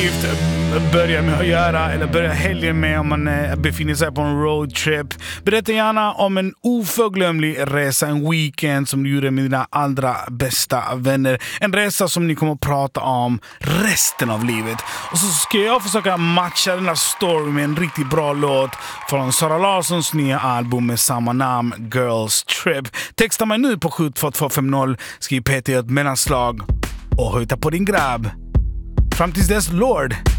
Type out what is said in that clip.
definitivt börja med att göra, eller börja helgen med om man befinner sig på en roadtrip. Berätta gärna om en oförglömlig resa, en weekend som du gjorde med dina allra bästa vänner. En resa som ni kommer att prata om resten av livet. Och så ska jag försöka matcha den här story med en riktigt bra låt från Sara Larssons nya album med samma namn, Girls Trip. Texta mig nu på 72250, skriv PT ett mellanslag och höjta på din grabb. Fram tills dess, Lord.